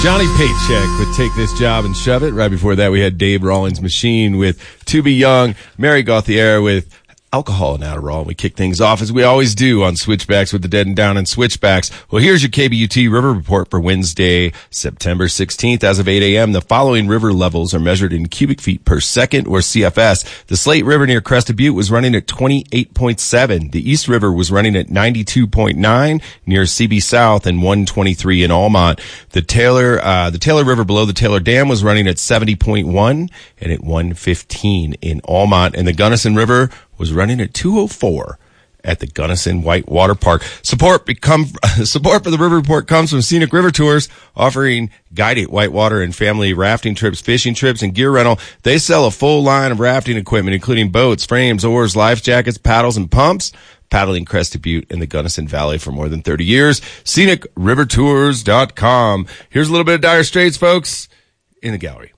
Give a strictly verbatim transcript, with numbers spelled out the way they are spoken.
Johnny Paycheck would Take This Job and Shove It. Right before that, we had Dave Rawlings Machine with To Be Young, Mary Gauthier with Alcohol and Adderall. We kick things off as we always do on Switchbacks with the Dead and Down and Switchbacks. Well, here's your K B U T River Report for Wednesday, September sixteenth. As of eight a.m., the following river levels are measured in cubic feet per second, or C F S. The Slate River near Crested Butte was running at twenty-eight point seven. The East River was running at ninety-two point nine near C B South and one twenty-three in Almont. The Taylor, uh, the Taylor River below the Taylor Dam was running at seventy point one and at one fifteen in Almont. And the Gunnison River was running at two oh four at the Gunnison Whitewater Park. Support become support for the River Report comes from Scenic River Tours, offering guided whitewater and family rafting trips, fishing trips, and gear rental. They sell a full line of rafting equipment, including boats, frames, oars, life jackets, paddles, and pumps. Paddling Crested Butte in the Gunnison Valley for more than thirty years. Scenic River Tours dot com. Here's a little bit of Dire Straits, folks, in the gallery.